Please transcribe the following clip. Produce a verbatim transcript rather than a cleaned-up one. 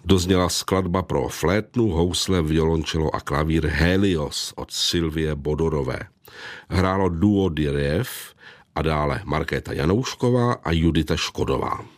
Dozněla skladba pro flétnu, housle, violončelo a klavír Helios od Sylvie Bodorové. Hrálo duo Dirjev a dále Markéta Janoušková a Judita Škodová.